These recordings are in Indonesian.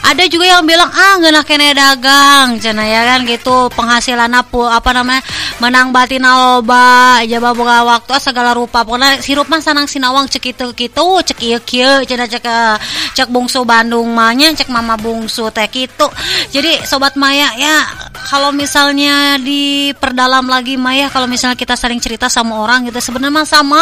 Ada juga yang bilang ngeunah kene dagang cenah ya kan gitu, penghasilan apa namanya menang batina loba jaba boga waktu segala rupa pokona hirup mah sanang sinawang cek kitu cek ieu kieu cenah cek bungsu Bandung mah nya cek mama bungsu teh kitu. Jadi sobat Maya ya, kalau misalnya diperdalam lagi Maya, kalau misalnya kita sering cerita sama orang gitu sebenarnya sama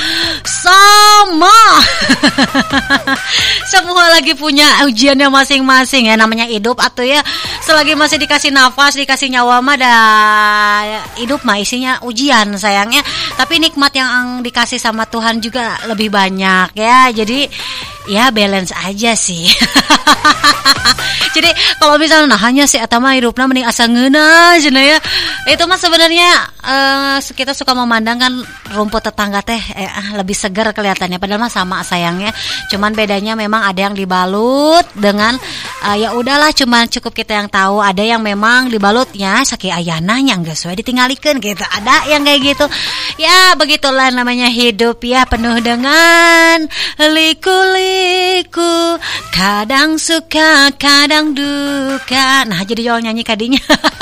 semua lagi punya ujiannya masing-masing ya, namanya hidup atuh ya. Selagi masih dikasih nafas, dikasih nyawa mah hidup mah isinya ujian sayangnya. Tapi nikmat yang dikasih sama Tuhan juga lebih banyak ya. Jadi ya balance aja sih. Jadi kalau misalnya hanya si eta mah hidupna mending asa ngeunah cenah ya. Itu mah sebenarnya kita suka memandangkan rumput tetangga teh lebih segar kelihatannya, padahal mah sama sayangnya. Cuman bedanya memang ada yang dibalut dengan ya udahlah cuman cukup kita yang tahu, ada yang memang dibalutnya saking ayana nya geus we ditinggalikeun gitu. Ada yang kayak gitu. Ya begitulah namanya hidup ya, penuh dengan liku-liku, kadang suka kadang duka. Nah jadi jual nyanyi kadinya.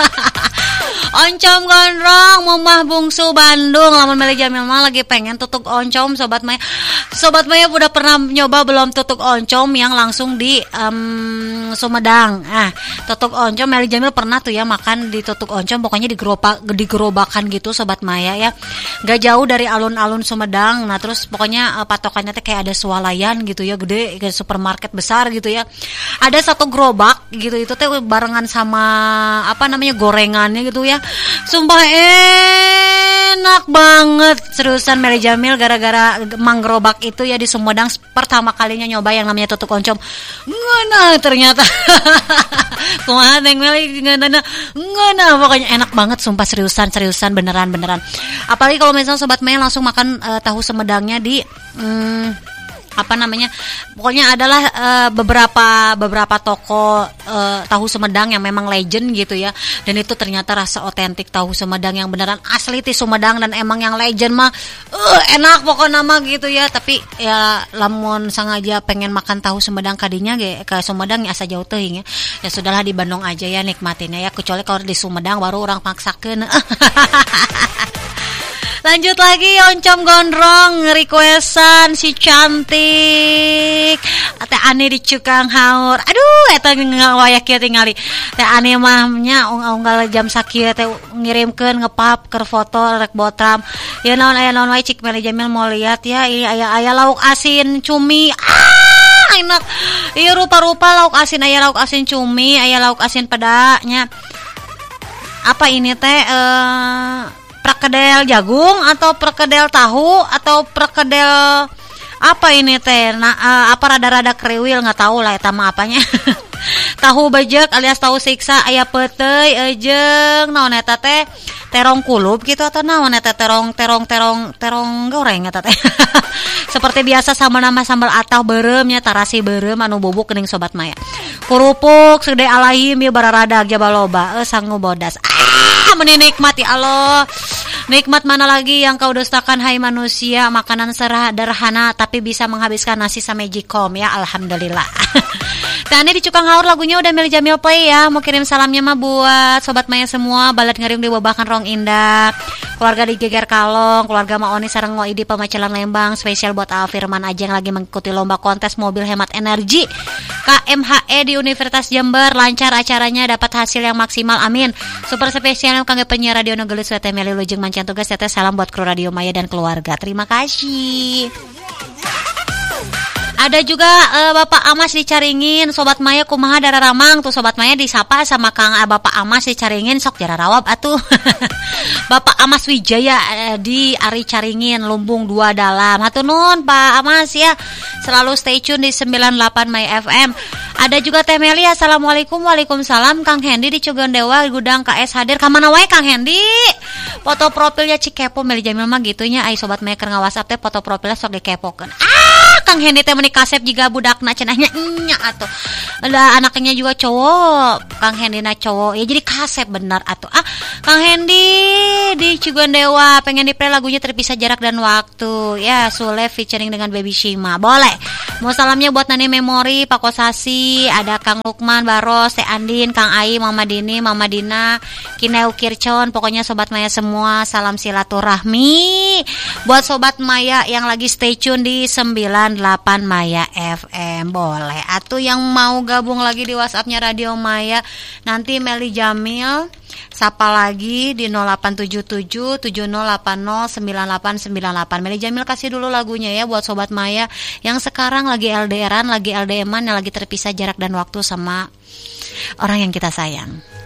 Oncom gondrong Momah Bungsu Bandung, lamun Meli Jamil mah lagi pengen tutuk oncom. Sobat Maya udah pernah nyoba belum tutuk oncom yang langsung di Sumedang? Tutuk oncom Meli Jamil pernah tuh ya makan di tutuk oncom, pokoknya di gerobakan gitu Sobat Maya ya, gak jauh dari alun-alun Sumedang. Nah terus pokoknya patokannya teh kayak ada swalayan gitu ya, gede kayak supermarket besar gitu ya. Ada satu gerobak gitu, itu teh barengan sama apa namanya gorengannya gitu ya. Sumpah enak banget seriusan Meli Jamil, gara-gara manggerobak itu ya di Sumedang pertama kalinya nyoba yang namanya tutuk oncom. Ngeunah ternyata. Kumaha Neng Meli ngeunah pokoknya enak banget sumpah, seriusan beneran. Apalagi kalau misalnya Sobat Maya langsung makan tahu Sumedangnya di apa namanya, pokoknya adalah beberapa toko tahu Sumedang yang memang legend gitu ya, dan itu ternyata rasa otentik tahu Sumedang yang beneran asli ti Sumedang, dan emang yang legend mah enak pokoknya mah gitu ya. Tapi ya lamun sengaja pengen makan tahu Sumedang kadinya ke Sumedang ya asa jauh teuing ya sudahlah di Bandung aja ya nikmatinnya ya, kecuali kalau di Sumedang baru orang paksakeun. Lanjut lagi oncom gondrong requestan si cantik Teh Ani di Cukang Haur. Aduh eta ngawaya kieu tingali Teh Ani mah nya unggal jam sakieu teh ngirimkeun ngepap keur foto rek botram. Ya naon wae cik Meli Jamil mau lihat ya, ini aya lauk asin cumi. Enak. Ieu rupa-rupa lauk asin, aya lauk asin cumi, aya lauk asin pedanya. Apa ini teh perkedel jagung atau perkedel tahu atau perkedel apa ini teh? Nah, apa rada-rada kriwil nggak tahu lah eta mah apanya. Tahu bejek alias tahu siksa, aya peuteuy jeung naon eta teh? Terong kulup gitu atau naon eta terong goreng eta teh. Seperti biasa sama nama sambal atah beureum nya, tarasi beureum anu bubuk geuning Sobat Maya. Kurupuk segede alaihim ieu bararadag jabaloba sanggu bodas. Meni nikmati Allah. Nikmat mana lagi yang kau dustakan hai manusia, makanan sederhana tapi bisa menghabiskan nasi samejikom ya, alhamdulillah. Tani di Cukang Haur lagunya udah Meli Jamil play ya. Mau kirim salamnya mah buat Sobat Maya semua, balat ngariung di Babakan Rong Indah, keluarga di Geger Kalong, keluarga Maoni sareng Ngo Idi Pemacelan Lembang, spesial buat Alfirman aja yang lagi mengikuti lomba kontes mobil hemat energi KMHE di Universitas Jember. Lancar acaranya, dapat hasil yang maksimal, amin. Super spesial kangge penyiar radio nu geus we teh Meli Lujeng mancan tugas teteh, salam buat kru Radio Maya dan keluarga. Terima kasih. Ada juga Bapak Amas di Caringin. Sobat Maya kumaha dararamang tuh Sobat Maya disapa sama Kang Bapak Amas di Caringin, sok jararawab atuh. Bapak Amas Wijaya di Ari Caringin, Lumbung 2 Dalam. Hatur nuhun Pak Amas ya. Selalu stay tune di 98 My FM. Ada juga Teh Meli, assalamualaikum. Waalaikumsalam. Kang Hendi di Cogondewa Gudang KS hadir. Kamana wae Kang Hendi? Foto profilnya cikepo Meli Jamil mah gitunya. Ai Sobat Maya keur nga WhatsApp teh foto profilnya sok dikepokeun. Kang Hendy teh meuni kasep juga budakna cenahnya nya atuh. Ada anaknya juga cowok, Kang Hendy na cowok. Ya jadi kasep benar atuh. Kang Hendy di Cigondewa pengen di-play lagunya Terpisah Jarak dan Waktu. Ya, Sule featuring dengan Baby Shima. Boleh. Mau salamnya buat Nani Memori, Pak Kosasi, ada Kang Lukman, Baros, Teh Andin, Kang Ai, Mama Dini, Mama Dina, Kineu Kircon, pokoknya Sobat Maya semua, salam silaturahmi. Buat Sobat Maya yang lagi stay tune di 98 Maya FM, boleh. Atau yang mau gabung lagi di WhatsApp-nya Radio Maya, nanti Meli Jamil sapa lagi di 0877 7080 9898. Meli Jamil kasih dulu lagunya ya buat Sobat Maya yang sekarang lagi LDRan, lagi LDM-an, yang lagi terpisah jarak dan waktu sama orang yang kita sayang.